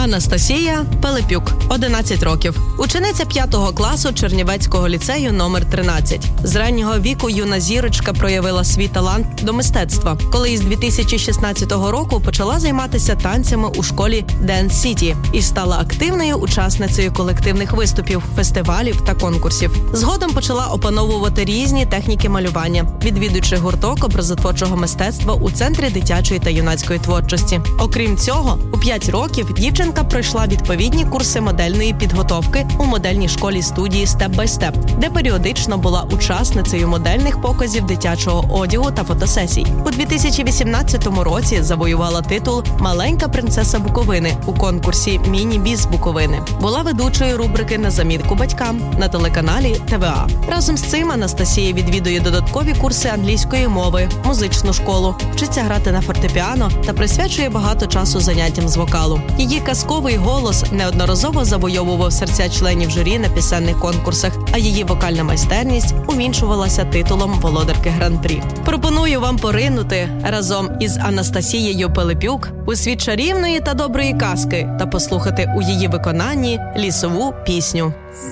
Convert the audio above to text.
Анастасія Пилипюк, 11 років. Учениця 5 класу Чернівецького ліцею номер 13. З раннього віку юна зірочка проявила свій талант до мистецтва, коли із 2016 року почала займатися танцями у школі Dance City і стала активною учасницею колективних виступів, фестивалів та конкурсів. Згодом почала опановувати різні техніки малювання, відвідуючи гурток образотворчого мистецтва у Центрі дитячої та юнацької творчості. Окрім цього, у 5 років дівчинка пройшла відповідні курси модельної підготовки у модельній школі-студії Step by Step, де періодично була учасницею модельних показів дитячого одягу та фотосесій. У 2018 році завоювала титул «Маленька принцеса Буковини» у конкурсі «Міні-біз Буковини». Була ведучою рубрики «На замітку батькам» на телеканалі ТВА. Разом з цим Анастасія відвідує додаткові курси англійської мови, музичну школу, вчиться грати на фортепіано та присвячує багато часу заняттям з вокалу. Її казковий голос неодноразово завойовував серця членів журі на пісенних конкурсах, а її вокальна майстерність увінчувалася титулом володарки Гран-прі. Пропоную вам поринути разом із Анастасією Пилипюк у світ чарівної та доброї казки та послухати у її виконанні лісову пісню.